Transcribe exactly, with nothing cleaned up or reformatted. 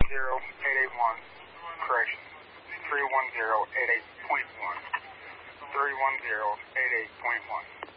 zero eight eight one. Correction. three one zero eight eight point one. three one zero eight eight point one.